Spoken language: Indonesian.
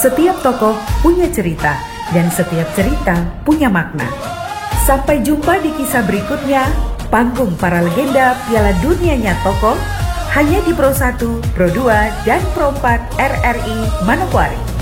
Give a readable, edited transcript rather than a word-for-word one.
Setiap tokoh punya cerita, dan setiap cerita punya makna. Sampai jumpa di kisah berikutnya, panggung para legenda Piala Dunianya tokoh, hanya di Pro 1, Pro 2, dan Pro 4 RRI Manokwari.